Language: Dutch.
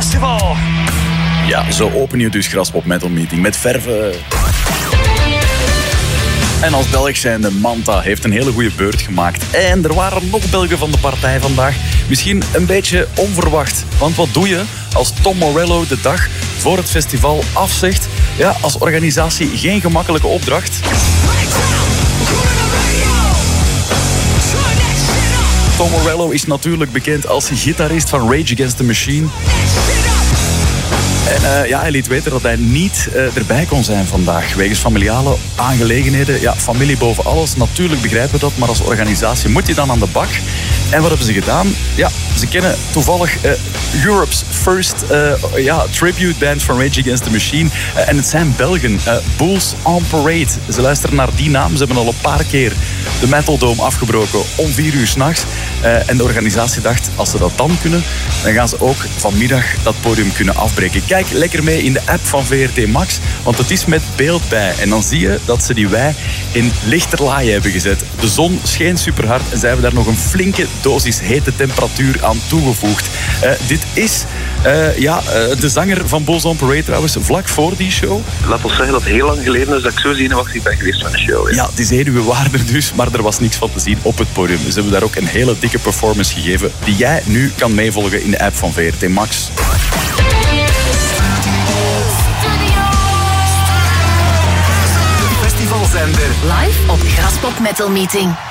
Festival. Ja, zo open je dus Graspop Metal Meeting met verven. En als Belg zijnde, Manta heeft een hele goede beurt gemaakt. En er waren nog Belgen van de partij vandaag. Misschien een beetje onverwacht. Want wat doe je als Tom Morello de dag voor het festival afzegt? Ja, als organisatie geen gemakkelijke opdracht. Tom Morello is natuurlijk bekend als gitarist van Rage Against the Machine. En hij liet weten dat hij niet erbij kon zijn vandaag. Wegens familiale aangelegenheden. Ja, familie boven alles. Natuurlijk begrijpen we dat. Maar als organisatie moet je dan aan de bak. En wat hebben ze gedaan? Ja, ze kennen toevallig Europe's first tribute band van Rage Against the Machine. En het zijn Belgen. Bulls on Parade. Ze luisteren naar die naam. Ze hebben al een paar keer de Metal Dome afgebroken om 4 uur 's nachts. En de organisatie dacht, als ze dat dan kunnen, dan gaan ze ook vanmiddag dat podium kunnen afbreken. Kijk lekker mee in de app van VRT Max, want het is met beeld bij. En dan zie je dat ze die wei in lichterlaaien hebben gezet. De zon scheen super hard en zij hebben daar nog een flinke dosis hete temperatuur aan toegevoegd. Dit is de zanger van Bulls on Parade trouwens, vlak voor die show. Laat ons zeggen dat het heel lang geleden is dat ik zo zenuwachtig ben geweest van een show. Ja, die zenuwen waren er dus, maar er was niks van te zien op het podium. Ze hebben daar ook een hele dikke performance gegeven die jij nu kan meevolgen in de app van VRT Max. Festivalzender. Live op Graspop Metal Meeting.